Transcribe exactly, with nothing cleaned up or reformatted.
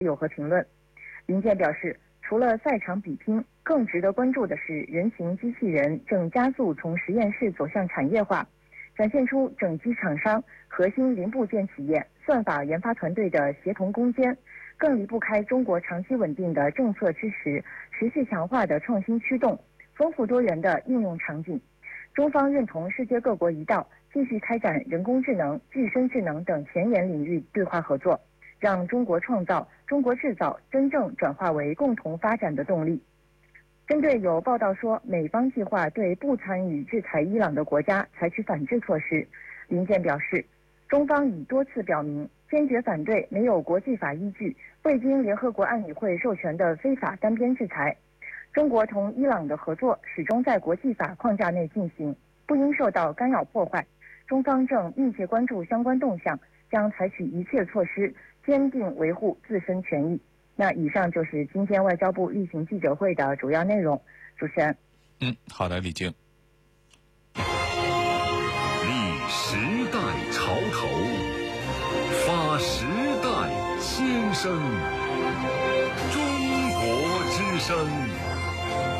有何评论？林健表示，除了赛场比拼，更值得关注的是人形机器人正加速从实验室走向产业化，展现出整机厂商、核心零部件企业、算法研发团队的协同攻坚，更离不开中国长期稳定的政策支持、持续强化的创新驱动、丰富多元的应用场景。中方认同世界各国一道，继续开展人工智能、具身智能等前沿领域对话合作，让中国创造、中国制造真正转化为共同发展的动力。针对有报道说美方计划对不参与制裁伊朗的国家采取反制措施，林健表示，中方已多次表明坚决反对没有国际法依据、未经联合国安理会授权的非法单边制裁。中国同伊朗的合作始终在国际法框架内进行，不应受到干扰破坏。中方正密切关注相关动向，将采取一切措施，坚定维护自身权益。那以上就是今天外交部例行记者会的主要内容。主持人， 嗯，好的，李静。 立时代潮头，发时代先声，中国之声。